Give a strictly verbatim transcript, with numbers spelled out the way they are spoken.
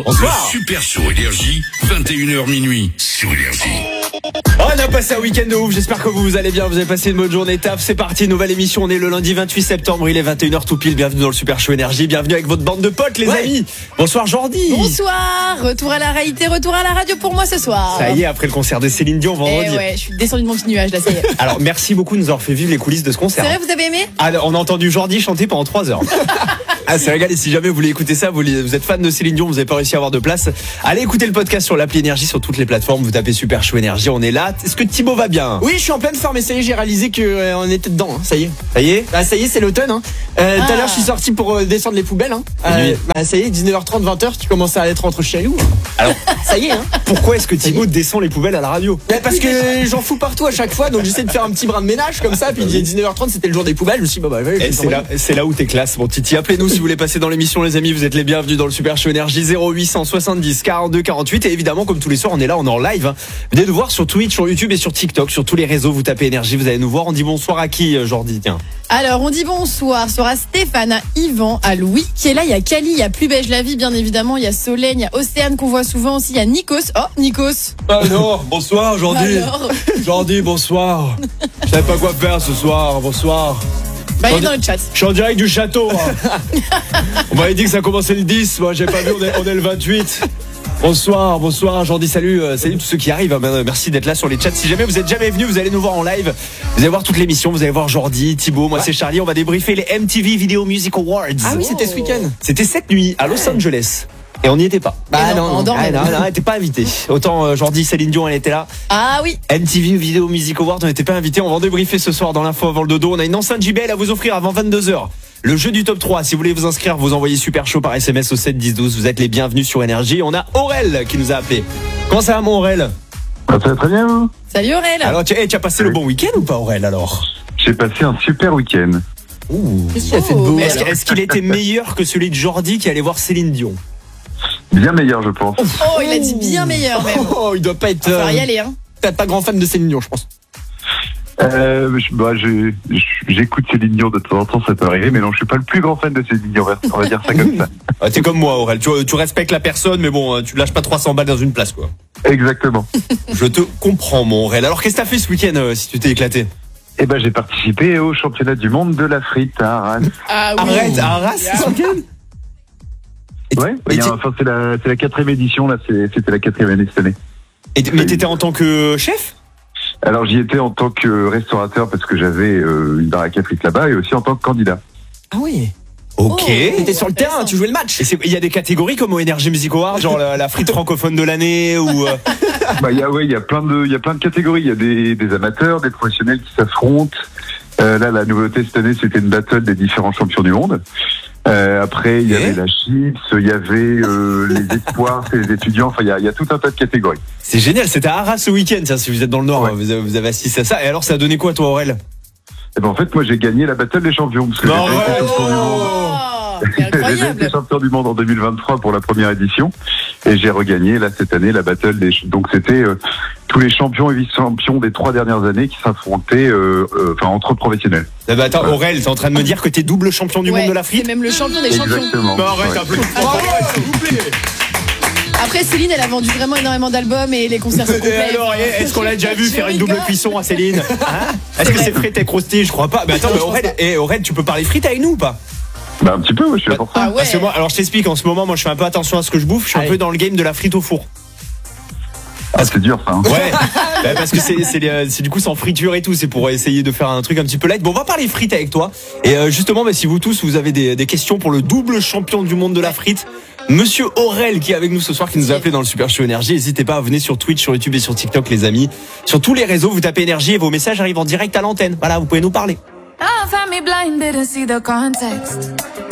Bonsoir. Le Super Show Énergie, vingt et une heures minuit sur Énergie. On a passé un week-end de ouf, j'espère que vous, vous allez bien, vous avez passé une bonne journée taf, c'est parti, nouvelle émission, on est le lundi vingt-huit septembre, il est vingt et une heures tout pile, bienvenue dans le Super Show Énergie, bienvenue avec votre bande de potes les ouais. amis. Bonsoir Jordi. Bonsoir, retour à la réalité, retour à la radio pour moi ce soir. Ça y est, après le concert de Céline Dion vendredi. Eh ouais, je suis descendu de mon petit nuage là, ça y est. Alors merci beaucoup de nous avoir fait vivre les coulisses de ce concert. C'est vrai, vous avez aimé? Ah, on a entendu Jordi chanter pendant trois heures. Ah, c'est régal, et si jamais vous voulez écouter ça, vous, vous êtes fan de Céline Dion, vous n'avez pas réussi à avoir de place, allez écouter le podcast sur l'appli Énergie, sur toutes les plateformes, vous tapez Super Show Énergie, on est là. Est-ce que Thibaut va bien? Oui, je suis en pleine forme et ça y est, j'ai réalisé qu'on euh, était dedans, hein. Ça y est. Ça y est? Bah ça y est, c'est l'automne, hein. Euh, tout Ah. à l'heure, je suis sorti pour euh, descendre les poubelles, hein. Euh, bah ça y est, dix-neuf heures trente, vingt heures, tu commences à être entre chien et loup. Alors, Ça y est, hein. pourquoi est-ce que Thibaut descend les poubelles à la radio? Bah, parce que j'en fous partout à chaque fois, donc j'essaie de faire un petit brin de ménage comme ça, puis il est dix-neuf heures trente, c'était le jour des poubelles, je me suis dit, bah, bah, ouais, Et c'est là, c'est là où t'es classe, mon Titi. Appelez-nous si vous voulez passer dans l'émission, les amis. Vous êtes les bienvenus dans le Super Show Énergie. Zéro huit cent soixante-dix quarante-deux quarante-huit. Et évidemment, comme tous les soirs, on est là, on est en live. Hein. Venez nous voir sur Twitch, sur YouTube et sur TikTok, sur tous les réseaux. Vous tapez Énergie, vous allez nous voir. On dit bonsoir à qui, Jordi? Tiens. Alors, on dit bonsoir sur à Stéphane, à Yvan, à Louis, qui est là. Il y a Kali, il y a Plus Beige la Vie, bien évidemment. Il y a Solène, il y a Océane qu'on voit souvent aussi. Il y a Nikos. Oh, Nikos. Alors, bonsoir, Jordi. Alors Jordi, bonsoir. Je savais pas quoi faire ce soir. Bonsoir. Bah, il est dans le chat. Je suis en direct du château. Hein. On m'avait dit que ça commençait le dix. Moi, j'ai pas vu, on est, on est le vingt-huit. Bonsoir, bonsoir, Jordi, salut, euh, salut tous ceux qui arrivent. Hein, merci d'être là sur les chats. Si jamais vous êtes jamais venus, vous allez nous voir en live. Vous allez voir toute l'émission, vous allez voir Jordi, Thibaut, moi ouais. c'est Charlie. On va débriefer les M T V Video Music Awards. Ah oui, c'était ce week-end. C'était cette nuit à Los Angeles. Et on n'y était pas. Bah non, non, non, ah, non, non, on n'était pas invité. Autant euh, Jordi, Céline Dion, elle était là. Ah oui. M T V Video Music Awards, on n'était pas invité. On va en débriefer ce soir dans l'info avant le dodo. On a une enceinte J B L à vous offrir avant vingt-deux heures. Le jeu du top trois, si vous voulez vous inscrire, vous envoyez Super Show par S M S au sept dix douze. Vous êtes les bienvenus sur Énergie. On a Aurel qui nous a appelé. Comment ça va mon Aurel? Ça va très bien vous? Salut Aurel. Alors tu, hey, tu as passé oui. le bon week-end ou pas Aurel alors? J'ai passé un super week-end. Ouh. Qu'est-ce qu'il a fait de beau? Est-ce, est-ce qu'il était meilleur que celui de Jordi qui allait voir Céline Dion? Bien meilleur je pense. Oh, il a dit bien meilleur même. Oh, il doit pas être. Il va Euh, y aller, hein. T'es pas grand fan de Céline Dion, je pense. Euh, je- bah, j'ai- j'écoute Céline Dion de temps en temps, ça peut arriver, mais non, je suis pas le plus grand fan de Céline Dion, on va dire ça comme ça. Ah, t'es comme moi Aurel, tu, tu respectes la personne mais bon, tu lâches pas trois cents balles dans une place quoi. Exactement. Je te comprends mon Aurel. Alors qu'est-ce que t'as fait ce week-end euh, si tu t'es éclaté? Et ben j'ai participé au championnat du monde de la frite à Arras. Ah oui. Arrête, à Arras ce week-end? Et- Ouais, et il y a- t'es- enfin c'est la, c'est la quatrième édition là, c'est- c'était la quatrième année cette année. et t- mais t'étais en tant que chef? Alors j'y étais en tant que restaurateur parce que j'avais euh, une baraque à frites là-bas et aussi en tant que candidat. Ah oui. Ok. Oh. T'étais sur le terrain, tu jouais le match. Et c'est- il y a des catégories comme au Energy Music Award, genre la, la frite francophone de l'année ou. euh, Bah il y a ouais, il y a plein de il y a plein de catégories, il y a des, des amateurs, des professionnels qui s'affrontent. Euh, là la nouveauté cette année, c'était une battle des différents champions du monde. Euh, après il y Et avait la chips, il y avait euh, les espoirs, c'est les étudiants, enfin il y a, il y a tout un tas de catégories. C'est génial, c'était à Arras ce week-end, tiens, si vous êtes dans le Nord, Ouais. vous, avez, vous avez assisté à ça. Et alors ça a donné quoi toi Aurel? Et ben en fait moi j'ai gagné la battle des champions parce que Non, j'ai ouais, été champion du monde. Oh, mais J'ai été incroyable. champion du monde en deux mille vingt-trois pour la première édition et j'ai regagné là cette année la battle des ch- donc c'était euh, tous les champions et vice-champions des trois dernières années qui s'affrontaient euh, euh, enfin entre professionnels. Ah bah attends, Aurel, t'es en train de me dire que t'es double champion du Ouais, monde de la c'est frite? même le champion des champions. Exactement. Non, arrête, Ouais. un peu. Bravo, s'il vous plaît. Après, Céline, elle a vendu vraiment énormément d'albums et les concerts sont Et complets. alors, et est-ce qu'on l'a déjà vu Je faire une double rigole. cuisson à Céline? Hein? Est-ce que vrai. c'est frites et croustilles? Je crois pas. Mais attends, mais Aurel, et Aurel, tu peux parler frites avec nous ou pas? Bah un petit peu, ouais, je suis là pour ça. Ah ouais. Parce que moi, alors je t'explique, en ce moment, moi je fais un peu attention à ce que je bouffe, je suis un Allez. peu dans le game de la frite au four. Ah, c'est dur ça. Hein. Ouais, bah, parce que c'est, c'est, les- c'est du coup sans friture et tout, c'est pour essayer de faire un truc un petit peu light. Bon, on va parler frites avec toi. Et euh, justement, bah, si vous tous, vous avez des, des questions pour le double champion du monde de la frite, Monsieur Aurel qui est avec nous ce soir, qui nous a appelé dans le Super Show Énergie. N'hésitez pas à venir sur Twitch, sur YouTube et sur TikTok, les amis. Sur tous les réseaux, vous tapez Énergie et vos messages arrivent en direct à l'antenne. Voilà, vous pouvez nous parler. I found me blind, didn't see the context.